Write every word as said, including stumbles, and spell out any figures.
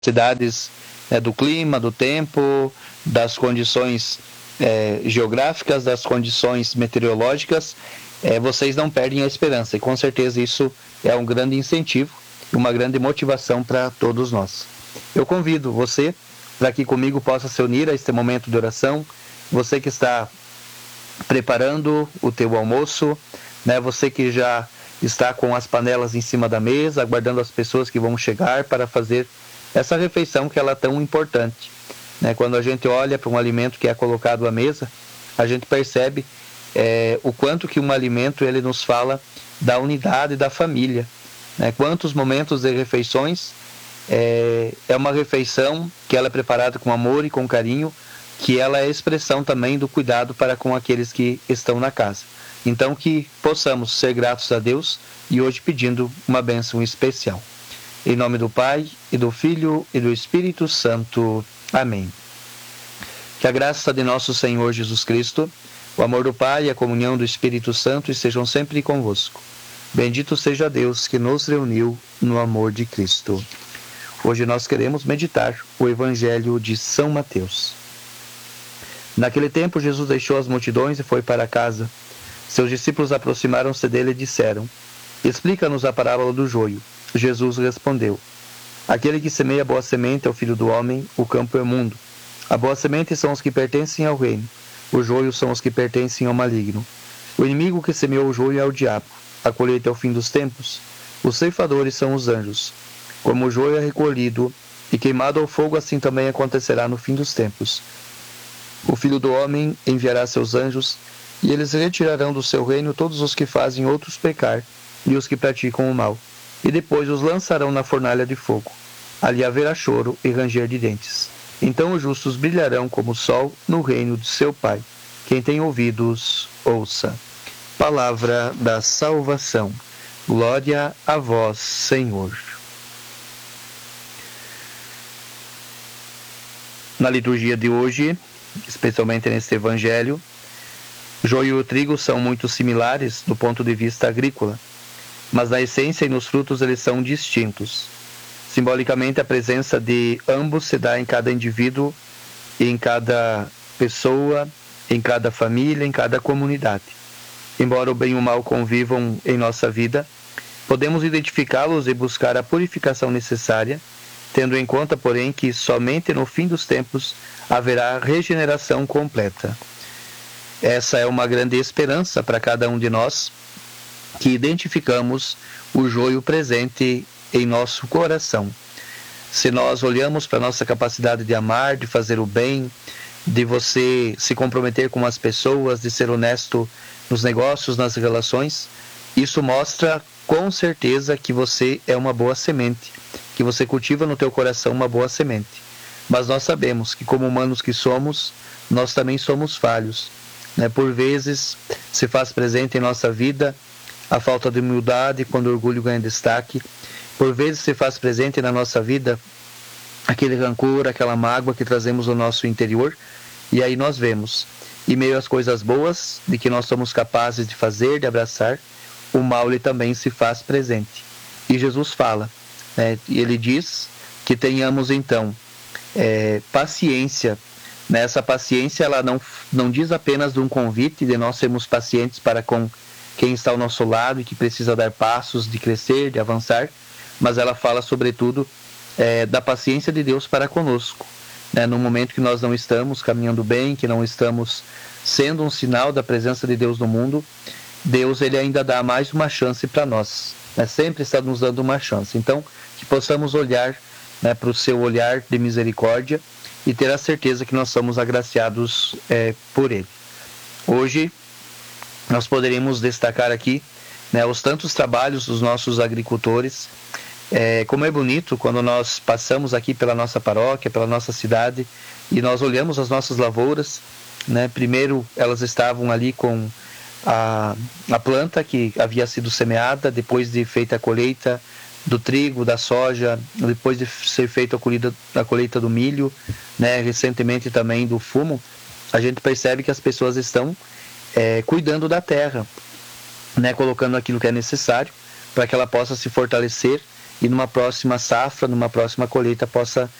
cidades, né, do clima, do tempo, das condições é, geográficas, das condições meteorológicas, é, vocês não perdem a esperança. E com certeza isso é um grande incentivo e uma grande motivação para todos nós. Eu convido você para que comigo possa se unir a este momento de oração. Você que está preparando o teu almoço, né, você que já está com as panelas em cima da mesa, aguardando as pessoas que vão chegar para fazer essa refeição que ela é tão importante. Né? Quando a gente olha para um alimento que é colocado à mesa, a gente percebe é, o quanto que um alimento ele nos fala da unidade da família. Né? Quantos momentos de refeições é, é uma refeição que ela é preparada com amor e com carinho, que ela é expressão também do cuidado para com aqueles que estão na casa. Então que possamos ser gratos a Deus e hoje pedindo uma bênção especial. Em nome do Pai, e do Filho, e do Espírito Santo. Amém. Que a graça de nosso Senhor Jesus Cristo, o amor do Pai e a comunhão do Espírito Santo estejam sempre convosco. Bendito seja Deus que nos reuniu no amor de Cristo. Hoje nós queremos meditar o Evangelho de São Mateus. Naquele tempo Jesus deixou as multidões e foi para casa. Seus discípulos aproximaram-se dele e disseram: Explica-nos a parábola do joio. Jesus respondeu: Aquele que semeia boa semente é o Filho do Homem, o campo é o mundo. A boa semente são os que pertencem ao reino, o joio são os que pertencem ao maligno. O inimigo que semeou o joio é o diabo, a colheita é o fim dos tempos, os ceifadores são os anjos. Como o joio é recolhido e queimado ao fogo, assim também acontecerá no fim dos tempos. O Filho do Homem enviará seus anjos, e eles retirarão do seu reino todos os que fazem outros pecar e os que praticam o mal, e depois os lançarão na fornalha de fogo. Ali haverá choro e ranger de dentes. Então os justos brilharão como o sol no reino de seu Pai. Quem tem ouvidos, ouça. Palavra da salvação. Glória a vós, Senhor. Na liturgia de hoje, especialmente neste Evangelho, joio e o trigo são muito similares do ponto de vista agrícola, mas na essência e nos frutos eles são distintos. Simbolicamente, a presença de ambos se dá em cada indivíduo, em cada pessoa, em cada família, em cada comunidade. Embora o bem e o mal convivam em nossa vida, podemos identificá-los e buscar a purificação necessária, tendo em conta, porém, que somente no fim dos tempos haverá regeneração completa. Essa é uma grande esperança para cada um de nós, que identificamos o joio presente em nosso coração. Se nós olhamos para a nossa capacidade de amar, de fazer o bem, de você se comprometer com as pessoas, de ser honesto nos negócios, nas relações, isso mostra com certeza que você é uma boa semente, que você cultiva no teu coração uma boa semente. Mas nós sabemos que, como humanos que somos, nós também somos falhos. Né? Por vezes se faz presente em nossa vida a falta de humildade quando o orgulho ganha destaque. Por vezes se faz presente na nossa vida aquele rancor, aquela mágoa que trazemos no nosso interior. E aí nós vemos, em meio às coisas boas de que nós somos capazes de fazer, de abraçar, o mal ele também se faz presente. E Jesus fala, né? E ele diz que tenhamos então é, paciência. Essa paciência ela não, não diz apenas de um convite de nós sermos pacientes para com quem está ao nosso lado e que precisa dar passos de crescer, de avançar, mas ela fala sobretudo é, da paciência de Deus para conosco, né? No momento que nós não estamos caminhando bem, que não estamos sendo um sinal da presença de Deus no mundo, Deus ele ainda dá mais uma chance para nós, né? Sempre está nos dando uma chance. Então que possamos olhar, né, para o seu olhar de misericórdia e ter a certeza que nós somos agraciados é, por Ele. Hoje, nós poderíamos destacar aqui, né, os tantos trabalhos dos nossos agricultores. É, como é bonito quando nós passamos aqui pela nossa paróquia, pela nossa cidade, e nós olhamos as nossas lavouras, né? Primeiro elas estavam ali com a, a planta que havia sido semeada, depois de feita a colheita do trigo, da soja, depois de ser feita a colheita, a colheita do milho, né, recentemente também do fumo, a gente percebe que as pessoas estão é, cuidando da terra, né, colocando aquilo que é necessário para que ela possa se fortalecer e numa próxima safra, numa próxima colheita, possa